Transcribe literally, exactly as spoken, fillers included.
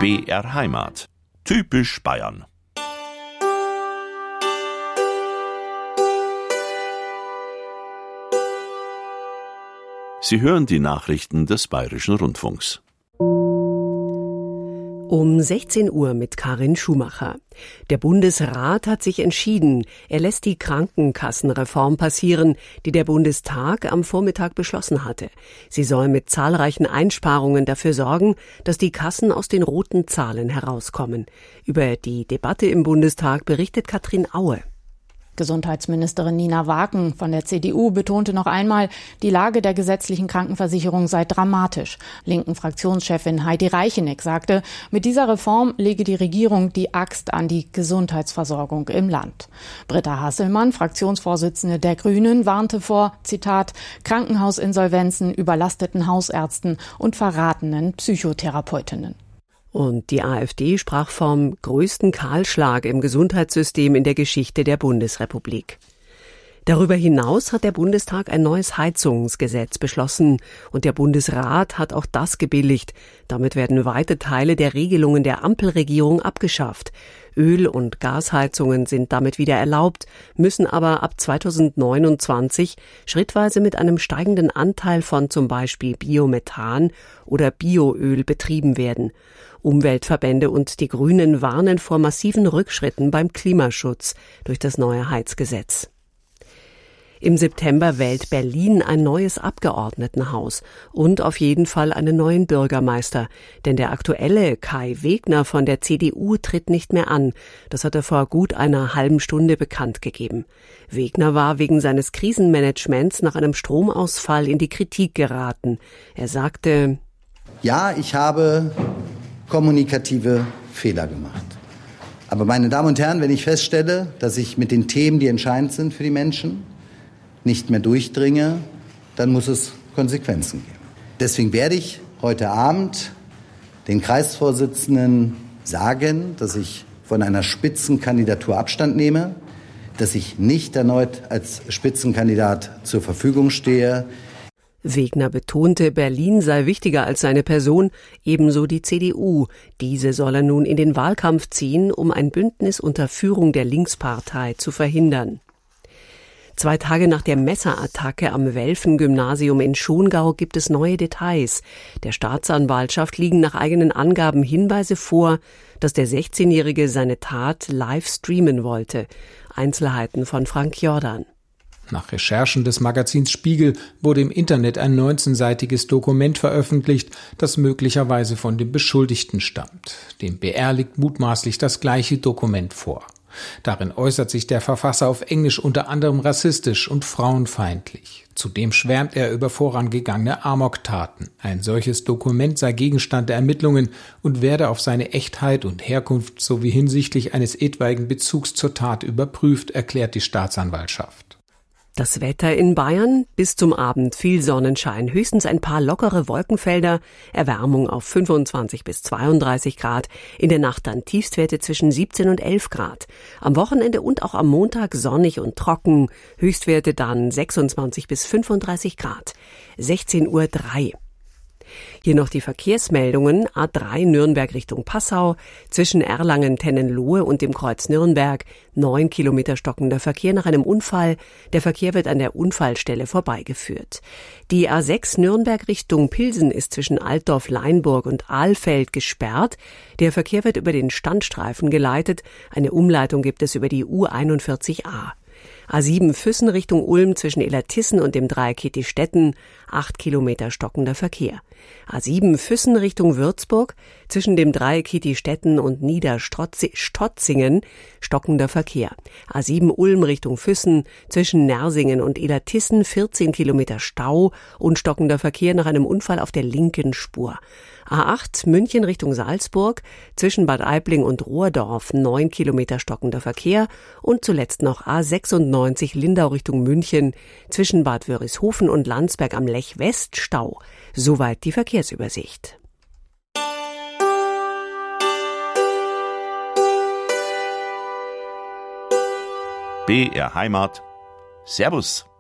B R Heimat. Typisch Bayern. Sie hören die Nachrichten des Bayerischen Rundfunks. Um sechzehn Uhr mit Karin Schumacher. Der Bundesrat hat sich entschieden, er lässt die Krankenkassenreform passieren, die der Bundestag am Vormittag beschlossen hatte. Sie soll mit zahlreichen Einsparungen dafür sorgen, dass die Kassen aus den roten Zahlen herauskommen. Über die Debatte im Bundestag berichtet Katrin Aue. Gesundheitsministerin Nina Waken von der C D U betonte noch einmal, die Lage der gesetzlichen Krankenversicherung sei dramatisch. Linken Fraktionschefin Heidi Reicheneck sagte, mit dieser Reform lege die Regierung die Axt an die Gesundheitsversorgung im Land. Britta Hasselmann, Fraktionsvorsitzende der Grünen, warnte vor, Zitat, Krankenhausinsolvenzen, überlasteten Hausärzten und verratenen Psychotherapeutinnen. Und die AfD sprach vom größten Kahlschlag im Gesundheitssystem in der Geschichte der Bundesrepublik. Darüber hinaus hat der Bundestag ein neues Heizungsgesetz beschlossen und der Bundesrat hat auch das gebilligt. Damit werden weite Teile der Regelungen der Ampelregierung abgeschafft. Öl- und Gasheizungen sind damit wieder erlaubt, müssen aber ab zweitausendneunundzwanzig schrittweise mit einem steigenden Anteil von zum Beispiel Biomethan oder Bioöl betrieben werden. Umweltverbände und die Grünen warnen vor massiven Rückschritten beim Klimaschutz durch das neue Heizgesetz. Im September wählt Berlin ein neues Abgeordnetenhaus und auf jeden Fall einen neuen Bürgermeister. Denn der aktuelle Kai Wegner von der C D U tritt nicht mehr an. Das hat er vor gut einer halben Stunde bekannt gegeben. Wegner war wegen seines Krisenmanagements nach einem Stromausfall in die Kritik geraten. Er sagte: Ja, ich habe kommunikative Fehler gemacht. Aber meine Damen und Herren, wenn ich feststelle, dass ich mit den Themen, die entscheidend sind für die Menschen, nicht mehr durchdringe, dann muss es Konsequenzen geben. Deswegen werde ich heute Abend den Kreisvorsitzenden sagen, dass ich von einer Spitzenkandidatur Abstand nehme, dass ich nicht erneut als Spitzenkandidat zur Verfügung stehe. Wegner betonte, Berlin sei wichtiger als seine Person, ebenso die C D U. Diese soll er nun in den Wahlkampf ziehen, um ein Bündnis unter Führung der Linkspartei zu verhindern. Zwei Tage nach der Messerattacke am Welfen-Gymnasium in Schongau gibt es neue Details. Der Staatsanwaltschaft liegen nach eigenen Angaben Hinweise vor, dass der sechzehnjährige seine Tat live streamen wollte. Einzelheiten von Frank Jordan. Nach Recherchen des Magazins Spiegel wurde im Internet ein neunzehnseitiges Dokument veröffentlicht, das möglicherweise von dem Beschuldigten stammt. Dem B R liegt mutmaßlich das gleiche Dokument vor. Darin äußert sich der Verfasser auf Englisch unter anderem rassistisch und frauenfeindlich. Zudem schwärmt er über vorangegangene Amoktaten. Ein solches Dokument sei Gegenstand der Ermittlungen und werde auf seine Echtheit und Herkunft sowie hinsichtlich eines etwaigen Bezugs zur Tat überprüft, erklärt die Staatsanwaltschaft. Das Wetter in Bayern: bis zum Abend viel Sonnenschein, höchstens ein paar lockere Wolkenfelder, Erwärmung auf fünfundzwanzig bis zweiunddreißig Grad, in der Nacht dann Tiefstwerte zwischen siebzehn und elf Grad. Am Wochenende und auch am Montag sonnig und trocken, Höchstwerte dann sechsundzwanzig bis fünfunddreißig Grad. sechzehn Uhr drei. Hier noch die Verkehrsmeldungen. A drei Nürnberg Richtung Passau, zwischen Erlangen-Tennenlohe und dem Kreuz Nürnberg, neun Kilometer stockender Verkehr nach einem Unfall. Der Verkehr wird an der Unfallstelle vorbeigeführt. Die A sechs Nürnberg Richtung Pilsen ist zwischen Altdorf-Leinburg und Ahlfeld gesperrt. Der Verkehr wird über den Standstreifen geleitet. Eine Umleitung gibt es über die U einundvierzig a. A sieben Füssen Richtung Ulm zwischen Illertissen und dem Dreieck Kitti-Stetten, acht Kilometer stockender Verkehr. A sieben Füssen Richtung Würzburg zwischen dem Dreieck Kitti-Stetten und Niederstotzingen, stockender Verkehr. A sieben Ulm Richtung Füssen zwischen Nersingen und Illertissen, vierzehn Kilometer Stau und stockender Verkehr nach einem Unfall auf der linken Spur. A acht München Richtung Salzburg zwischen Bad Aibling und Rohrdorf, neun Kilometer stockender Verkehr und zuletzt noch A sechsundneunzig Lindau Richtung München zwischen Bad Wörishofen und Landsberg am Lech West Stau. Soweit die Verkehrsübersicht. B R Heimat. Servus.